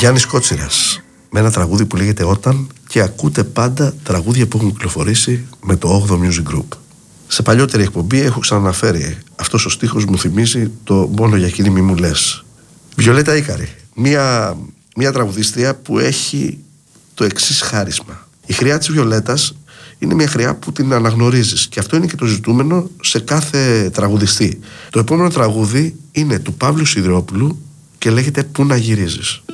Γιάννης Κότσιρας, με ένα τραγούδι που λέγεται «Όταν», και ακούτε πάντα τραγούδια που έχουν κυκλοφορήσει με το 8ο Music Group. Σε παλιότερη εκπομπή έχω ξαναναφέρει, αυτός ο στίχος μου θυμίζει το «Μόνο για εκείνη μη μου λες». Βιολέτα Ίκαρη, μια τραγουδίστρια που έχει το εξής χάρισμα. Η χρειά της Βιολέτας είναι μια χρειά που την αναγνωρίζεις, και αυτό είναι και το ζητούμενο σε κάθε τραγουδιστή. Το επόμενο τραγούδι είναι του Παύλου Σιδηρόπουλου και λέγεται «Πού να γυρίζεις».